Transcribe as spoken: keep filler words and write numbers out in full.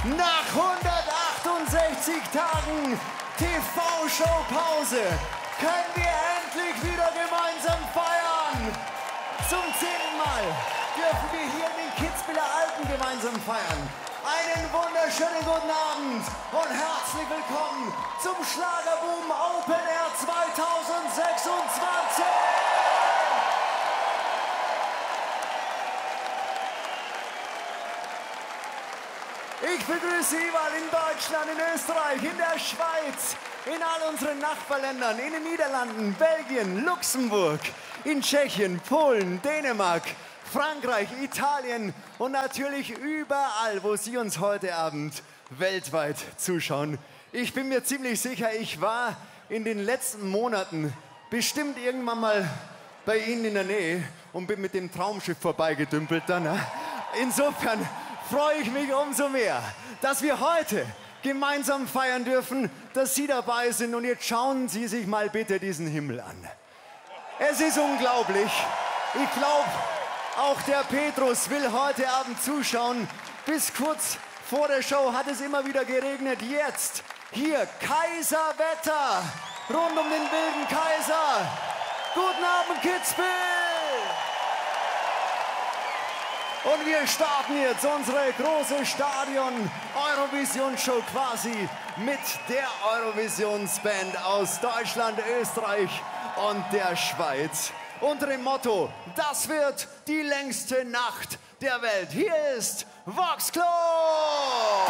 Nach hundertachtundsechzig Tagen T V-Show-Pause können wir endlich wieder gemeinsam feiern. Zum zehnten Mal dürfen wir hier in den Kitzbüheler Alpen gemeinsam feiern. Einen wunderschönen guten Abend und herzlich willkommen zum Schlagerboom Open Air zweitausendsechsundzwanzig! Ich begrüße Sie überall in Deutschland, in Österreich, in der Schweiz, in all unseren Nachbarländern, in den Niederlanden, Belgien, Luxemburg, in Tschechien, Polen, Dänemark, Frankreich, Italien und natürlich überall, wo Sie uns heute Abend weltweit zuschauen. Ich bin mir ziemlich sicher, ich war in den letzten Monaten bestimmt irgendwann mal bei Ihnen in der Nähe und bin mit dem Traumschiff vorbeigedümpelt dann. Insofern freue ich mich umso mehr, dass wir heute gemeinsam feiern dürfen, dass Sie dabei sind. Und jetzt schauen Sie sich mal bitte diesen Himmel an. Es ist unglaublich. Ich glaube, auch der Petrus will heute Abend zuschauen. Bis kurz vor der Show hat es immer wieder geregnet. Jetzt hier Kaiserwetter rund um den wilden Kaiser. Guten Abend, Kitzbühel! Und wir starten jetzt unsere große Stadion-Eurovision-Show quasi mit der Eurovisionsband aus Deutschland, Österreich und der Schweiz. Unter dem Motto, das wird die längste Nacht der Welt. Hier ist Voxclub!